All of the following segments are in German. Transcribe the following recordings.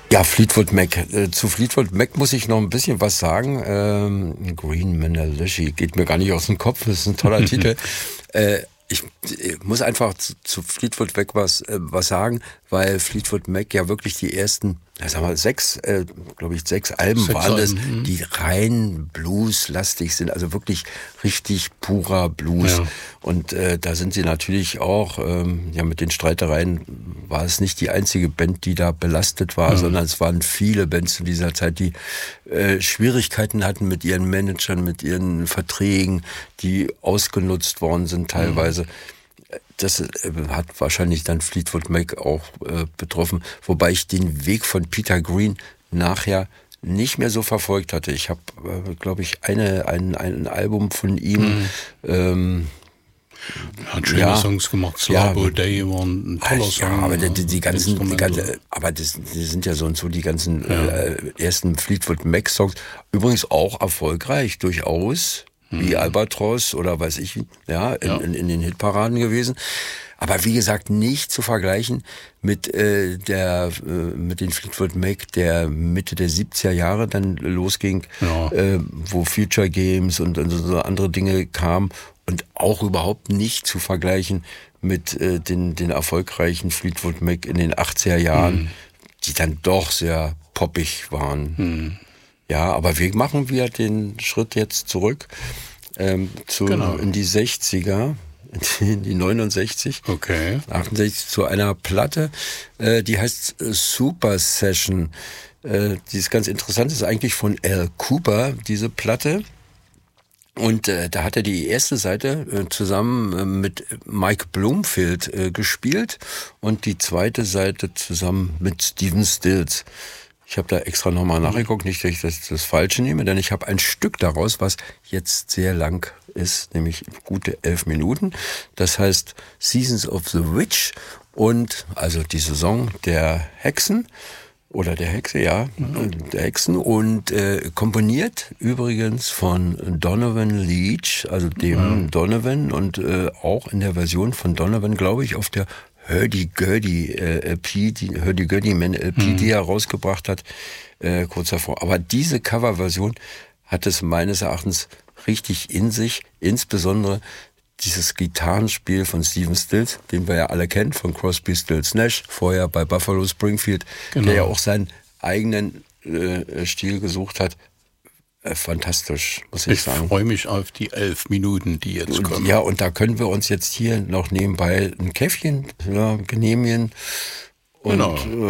Ja, Fleetwood Mac. Zu Fleetwood Mac muss ich noch ein bisschen was sagen. Green Manalishi geht mir gar nicht aus dem Kopf. Das ist ein toller Titel. Ich muss einfach zu Fleetwood Mac was sagen, weil Fleetwood Mac ja wirklich die ersten, sagen wir sechs Alben waren das, die rein blueslastig sind, also wirklich richtig purer Blues. Ja. Und da sind sie natürlich auch, mit den Streitereien war es nicht die einzige Band, die da belastet war, sondern es waren viele Bands in dieser Zeit, die Schwierigkeiten hatten mit ihren Managern, mit ihren Verträgen, die ausgenutzt worden sind teilweise. Das hat wahrscheinlich dann Fleetwood Mac auch betroffen, wobei ich den Weg von Peter Green nachher nicht mehr so verfolgt hatte. Ich habe, glaube ich, ein Album von ihm. Hat schöne Songs gemacht. Slabo Day war ein toller Song. Ja, aber die sind ja so und so die ganzen ersten Fleetwood Mac Songs. Übrigens auch erfolgreich, durchaus. Wie Albatross oder weiß ich, in den Hitparaden gewesen. Aber wie gesagt, nicht zu vergleichen mit den Fleetwood Mac der Mitte der 70er Jahre dann losging, wo Future Games und so andere Dinge kamen und auch überhaupt nicht zu vergleichen mit den erfolgreichen Fleetwood Mac in den 80er Jahren, die dann doch sehr poppig waren. Ja, aber wir machen den Schritt jetzt zurück in die 60er, in die 69, 68 zu einer Platte, die heißt Super Session. Die ist ganz interessant, ist eigentlich von Al Cooper, diese Platte. Und da hat er die erste Seite zusammen mit Mike Bloomfield gespielt und die zweite Seite zusammen mit Stephen Stills. Ich habe da extra nochmal nachgeguckt, nicht, dass ich das Falsche nehme, denn ich habe ein Stück daraus, was jetzt sehr lang ist, nämlich gute 11 Minuten. Das heißt Seasons of the Witch und also die Saison der Hexen oder der Hexe, der Hexen und komponiert übrigens von Donovan Leitch, also dem Donovan und auch in der Version von Donovan, glaube ich, auf der Hurdy-Gurdy LP, die Hurdy-Gurdy-Man LP, die er rausgebracht hat, kurz davor. Aber diese Coverversion hat es meines Erachtens richtig in sich, insbesondere dieses Gitarrenspiel von Stephen Stills, den wir ja alle kennen, von Crosby, Stills, Nash, vorher bei Buffalo Springfield, der ja auch seinen eigenen Stil gesucht hat. Fantastisch, muss ich sagen. Ich freue mich auf die 11 Minuten, die jetzt kommen. Ja, und da können wir uns jetzt hier noch nebenbei ein Käffchen genehmigen und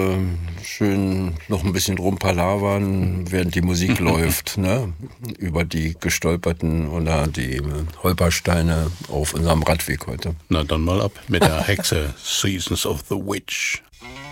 schön noch ein bisschen rumpalavern, während die Musik läuft, ne? Über die gestolperten oder die Holpersteine auf unserem Radweg heute. Na dann mal ab mit der Hexe Seasons of the Witch.